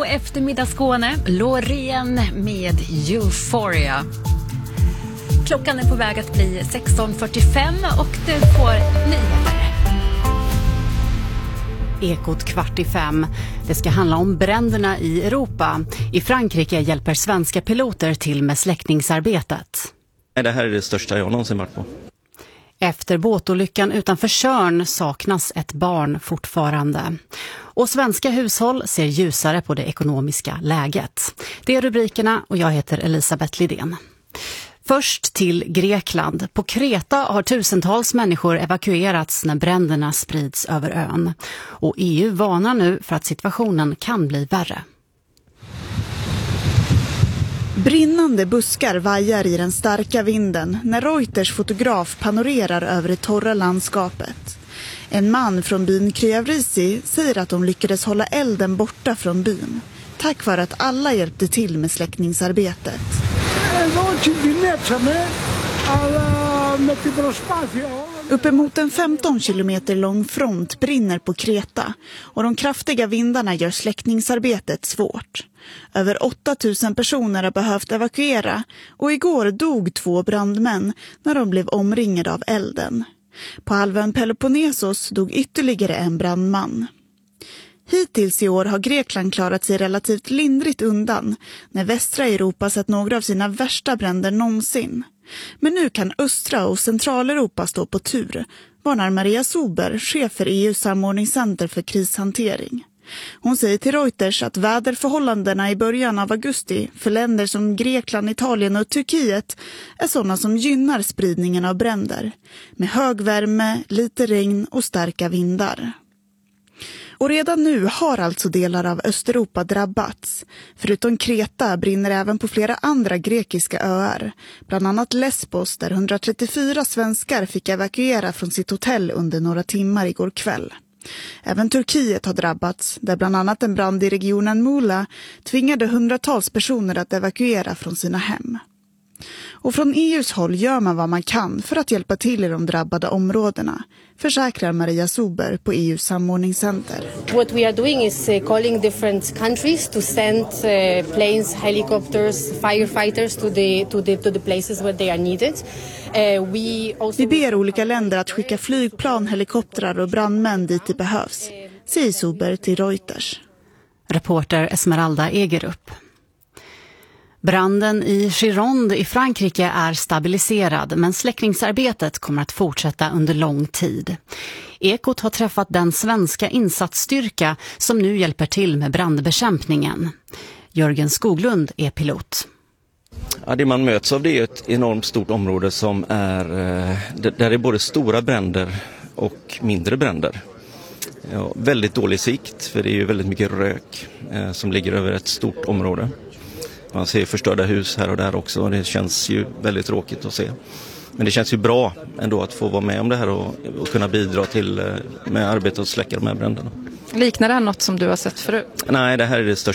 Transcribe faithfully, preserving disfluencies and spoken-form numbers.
eftermiddag Skåne, Loreen med Euphoria. Klockan är på väg att bli sexton fyrtiofem och du får nyheter. Ekot kvart i fem. Det ska handla om bränderna i Europa. I Frankrike hjälper svenska piloter till med släckningsarbetet. Det här är det största jag någonsin varit på. Efter båtolyckan utanför Tjörn saknas ett barn fortfarande. Och svenska hushåll ser ljusare på det ekonomiska läget. Det är rubrikerna och jag heter Elisabeth Lidén. Först till Grekland. På Kreta har tusentals människor evakuerats när bränderna sprids över ön. Och E U varnar nu för att situationen kan bli värre. Brinnande buskar vajar i den starka vinden när Reuters fotograf panorerar över det torra landskapet. En man från byn Kriavrisi säger att de lyckades hålla elden borta från byn, tack vare att alla hjälpte till med släckningsarbetet. Uppemot en femton kilometer lång front brinner på Kreta och de kraftiga vindarna gör släckningsarbetet svårt. Över åtta tusen personer har behövt evakuera och igår dog två brandmän när de blev omringade av elden. På halvön Peloponnesos dog ytterligare en brandman. Hittills i år har Grekland klarat sig relativt lindrigt undan när västra Europa sett några av sina värsta bränder någonsin. Men nu kan östra och centraleuropa stå på tur, varnar Maria Sober, chef för E U:s samordningscenter för krishantering. Hon säger till Reuters att väderförhållandena i början av augusti för länder som Grekland, Italien och Turkiet är sådana som gynnar spridningen av bränder, med hög värme, lite regn och starka vindar. Och redan nu har alltså delar av Östeuropa drabbats. Förutom Kreta brinner även på flera andra grekiska öar. Bland annat Lesbos där hundratrettiofyra svenskar fick evakuera från sitt hotell under några timmar igår kväll. Även Turkiet har drabbats där bland annat en brand i regionen Muğla tvingade hundratals personer att evakuera från sina hem. Och från E U:s håll gör man vad man kan för att hjälpa till i de drabbade områdena, försäkrar Maria Sober på E U:s samordningscenter. What we are doing is uh, calling different countries to send uh, planes, helicopters, firefighters to the to the to the places where they are needed. Uh, we also... Vi ber olika länder att skicka flygplan, helikoptrar och brandmän dit det behövs, säger Sober till Reuters. Reporter Esmeralda Egerup. Branden i Gironde i Frankrike är stabiliserad men släckningsarbetet kommer att fortsätta under lång tid. Ekot har träffat den svenska insatsstyrka som nu hjälper till med brandbekämpningen. Jörgen Skoglund är pilot. Ja, det man möts av det är ett enormt stort område som är, där det är både stora bränder och mindre bränder. Ja, väldigt dålig sikt för det är ju väldigt mycket rök eh, som ligger över ett stort område. Man ser förstörda hus här och där också och det känns ju väldigt tråkigt att se. Men det känns ju bra ändå att få vara med om det här och, och kunna bidra till med arbetet att släcka de här bränderna. Liknar det något som du har sett förut? Nej, det här är det största